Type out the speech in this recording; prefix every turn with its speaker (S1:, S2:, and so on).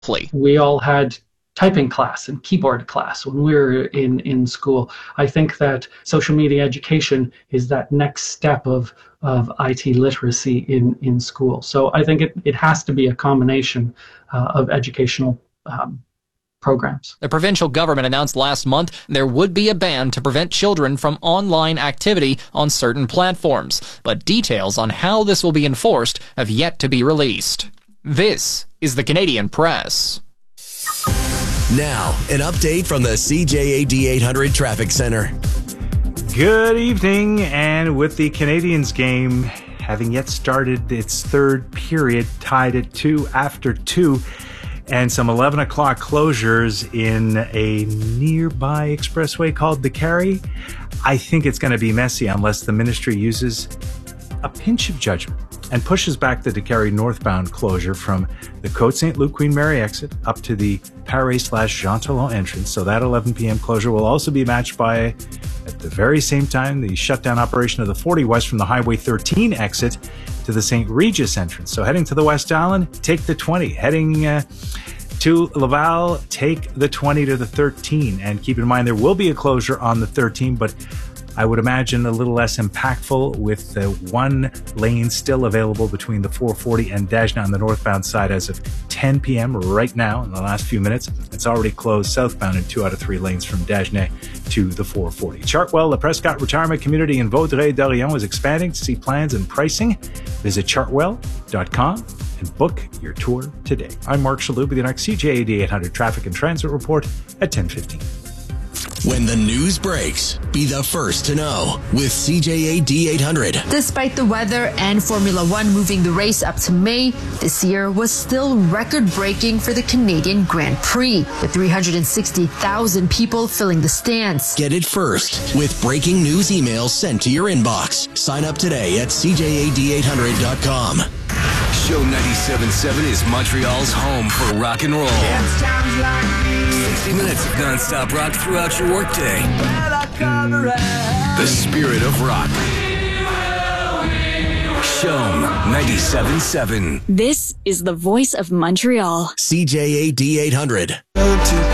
S1: We all had typing class and keyboard class when we were in school. I think that social media education is that next step of IT literacy in school. So I think it has to be a combination of educational programs.
S2: The provincial government announced last month there would be a ban to prevent children from online activity on certain platforms, but details on how this will be enforced have yet to be released. This is the Canadian Press.
S3: Now, an update from the CJAD 800 Traffic Center.
S4: Good evening, and with the Canadiens game having yet started its third period, tied at 2 after 2, and some 11 o'clock closures in a nearby expressway called the Carry, I think it's going to be messy unless the ministry uses a pinch of judgment and pushes back the Décarie northbound closure from the Côte Saint-Luc Queen Mary exit up to the Paris/Jean Talon entrance. So that 11 p.m. closure will also be matched by, at the very same time, the shutdown operation of the 40 West from the Highway 13 exit to the St. Regis entrance. So heading to the West Island, take the 20. Heading to Laval, take the 20 to the 13. And keep in mind, there will be a closure on the 13, but I would imagine a little less impactful with the one lane still available between the 440 and Dagenais on the northbound side as of 10 p.m. right now in the last few minutes. It's already closed southbound in 2 out of 3 lanes from Dagenais to the 440. Chartwell, the Prescott Retirement Community in Vaudreuil-Dorion is expanding. To see plans and pricing, visit chartwell.com and book your tour today. I'm Mark Shalhoub with your next CJAD 800 Traffic and Transit Report at 10:15.
S3: When the news breaks, be the first to know with CJAD 800.
S5: Despite the weather and Formula One moving the race up to May, this year was still record-breaking for the Canadian Grand Prix, with 360,000 people filling the stands.
S3: Get it first with breaking news emails sent to your inbox. Sign up today at CJAD800.com.
S6: Show 97.7 is Montreal's home for rock and roll. 60 minutes of non-stop rock throughout your workday. The spirit of rock. Show 97.7.
S7: This is the voice of Montreal.
S3: CJAD 800.